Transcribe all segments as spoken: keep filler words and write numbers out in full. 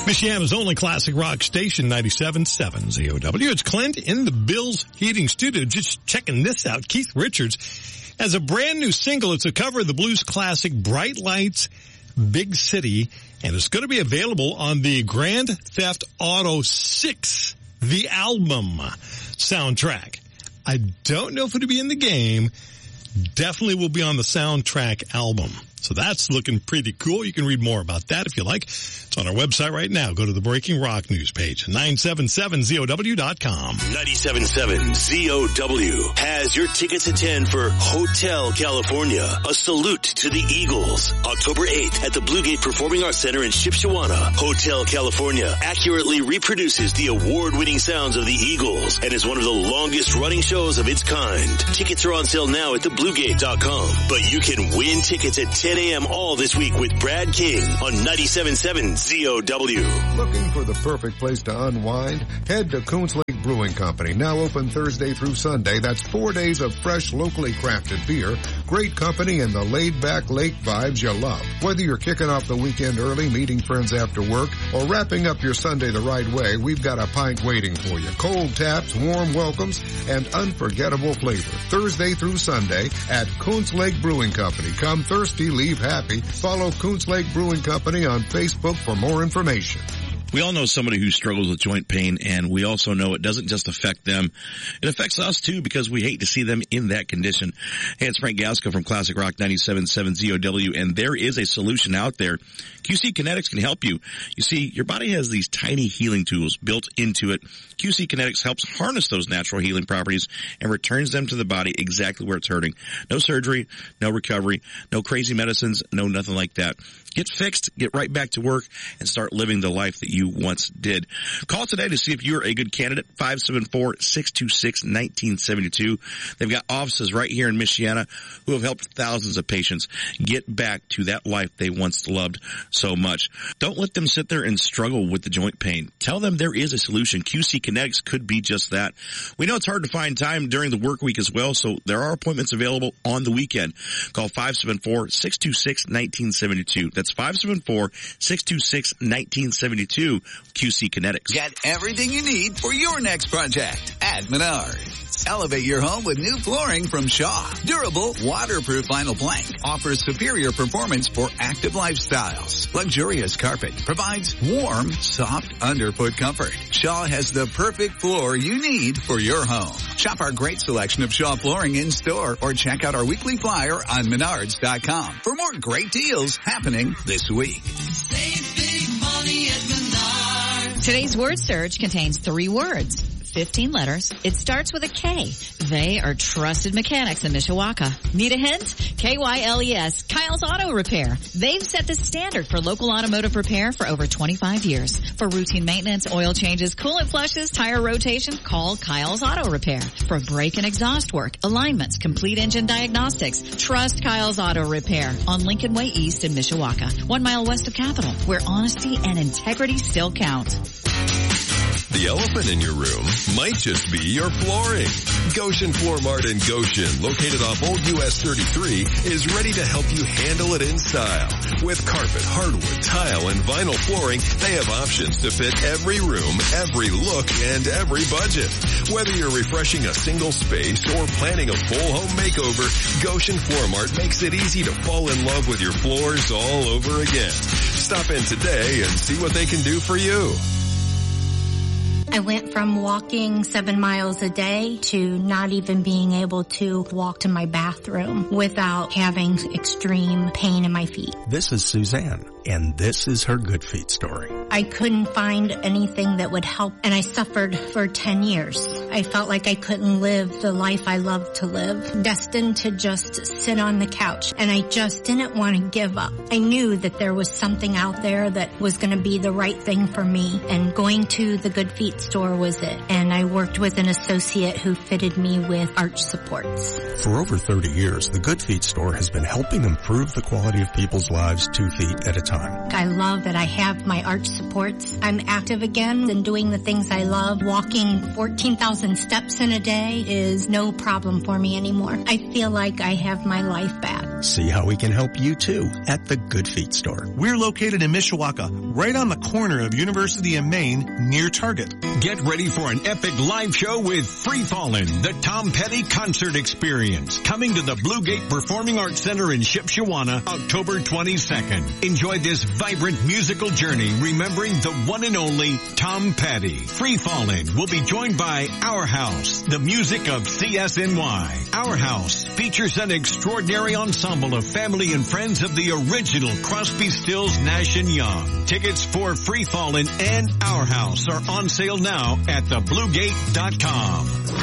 Michiana's only classic rock station, ninety-seven point seven Z O W. It's Clint in the Bill's Heating Studio. Just checking this out. Keith Richards has a brand new single. It's a cover of the blues classic Bright Lights, Big City, and it's going to be available on the Grand Theft Auto six, the album soundtrack. I don't know if it'll be in the game. Definitely will be on the soundtrack album. So that's looking pretty cool. You can read more about that if you like. It's on our website right now. Go to the Breaking Rock news page, nine seven seven Z O W dot com. ninety-seven point seven Z O W has your tickets at ten for Hotel California, a salute to the Eagles. October eighth at the Blue Gate Performing Arts Center in Shipshewana. Hotel California accurately reproduces the award-winning sounds of the Eagles and is one of the longest running shows of its kind. Tickets are on sale now at the blue gate dot com, but you can win tickets at ten a.m. all this week with Brad King on ninety-seven point seven Z O W. Looking for the perfect place to unwind? Head to Coons Lake Brewing Company, now open Thursday through Sunday. That's four days of fresh, locally crafted beer, great company, and the laid-back lake vibes you love. Whether you're kicking off the weekend early, meeting friends after work, or wrapping up your Sunday the right way, we've got a pint waiting for you. Cold taps, warm welcomes, and unforgettable flavor. Thursday through Sunday at Coons Lake Brewing Company. Come thirsty, leave happy. Follow Coons Lake Brewing Company on Facebook for more information. We all know somebody who struggles with joint pain, and we also know it doesn't just affect them. It affects us, too, because we hate to see them in that condition. Hey, it's Frank Gasko from Classic Rock ninety-seven point seven Z O W, and there is a solution out there. Q C Kinetics can help you. You see, your body has these tiny healing tools built into it. Q C Kinetics helps harness those natural healing properties and returns them to the body exactly where it's hurting. No surgery, no recovery, no crazy medicines, no nothing like that. Get fixed, get right back to work, and start living the life that you once did. Call today to see if you're a good candidate, five seven four, six two six, one nine seven two. They've got offices right here in Michiana who have helped thousands of patients get back to that life they once loved so much. Don't let them sit there and struggle with the joint pain. Tell them there is a solution. Q C Kinetics could be just that. We know it's hard to find time during the work week as well, so there are appointments available on the weekend. Call five seven four, six two six, one nine seven two. That's five seven four, six two six, one nine seven two. Q C Kinetics. Get everything you need for your next project at Menards. Elevate your home with new flooring from Shaw. Durable, waterproof vinyl plank offers superior performance for active lifestyles. Luxurious carpet provides warm, soft underfoot comfort. Shaw has the perfect floor you need for your home. Shop our great selection of Shaw flooring in store or check out our weekly flyer on menards dot com for more great deals happening this week. Save big money at Menards. Today's word search contains three words, fifteen letters. It starts with a K. They are trusted mechanics in Mishawaka. Need a hint? K Y L E S, Kyle's Auto Repair. They've set the standard for local automotive repair for over twenty-five years. For routine maintenance, oil changes, coolant flushes, tire rotation, call Kyle's Auto Repair. For brake and exhaust work, alignments, complete engine diagnostics, trust Kyle's Auto Repair on Lincoln Way East in Mishawaka, one mile west of Capitol, where honesty and integrity still count. The elephant in your room might just be your flooring. Goshen Floor Mart in Goshen, located off Old U S thirty-three, is ready to help you handle it in style. With carpet, hardwood, tile, and vinyl flooring, they have options to fit every room, every look, and every budget. Whether you're refreshing a single space or planning a full home makeover, Goshen Floor Mart makes it easy to fall in love with your floors all over again. Stop in today and see what they can do for you. I went from walking seven miles a day to not even being able to walk to my bathroom without having extreme pain in my feet. This is Suzanne, and this is her Good Feet story. I couldn't find anything that would help, and I suffered for ten years. I felt like I couldn't live the life I loved to live, destined to just sit on the couch, and I just didn't want to give up. I knew that there was something out there that was going to be the right thing for me, and going to the Good Feet store was it. And I worked with an associate who fitted me with arch supports. For over thirty years, the Good Feet store has been helping improve the quality of people's lives two feet at a time. I love that I have my arch supports. I'm active again and doing the things I love. Walking fourteen thousand steps in a day is no problem for me anymore. I feel like I have my life back. See how we can help you too at the Good Feet store. We're located in Mishawaka, right on the corner of University and Main, near Target. Get ready for an epic live show with Free Fallin', the Tom Petty Concert Experience, coming to the Blue Gate Performing Arts Center in Shipshewana, October twenty-second. Enjoy this vibrant musical journey, remembering the one and only Tom Petty. Free Fallin' will be joined by Our House, the music of C S N Y. Our House features an extraordinary ensemble of family and friends of the original Crosby, Stills, Nash and Young. Tickets for Free Fallin' and Our House are on sale now at the blue gate dot com.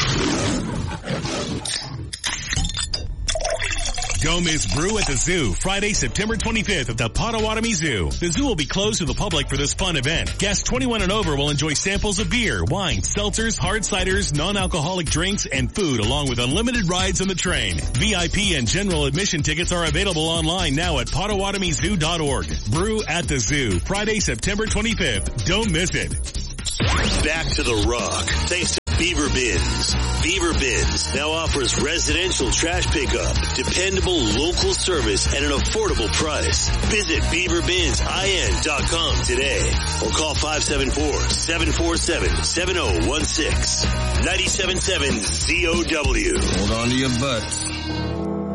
Don't miss Brew at the Zoo, Friday, September twenty-fifth at the Potawatomi Zoo. The zoo will be closed to the public for this fun event. Guests twenty-one and over will enjoy samples of beer, wine, seltzers, hard ciders, non-alcoholic drinks, and food, along with unlimited rides on the train. V I P and general admission tickets are available online now at potawatomi zoo dot org. Brew at the Zoo, Friday, September twenty-fifth. Don't miss it. Back to the Rock, thanks to Beaver Bins. Beaver Bins now offers residential trash pickup, dependable local service at an affordable price. Visit beaver bins I N dot com today or call five seven four, seven four seven, seven zero one six. ninety-seven point seven Z O W. Hold on to your butts.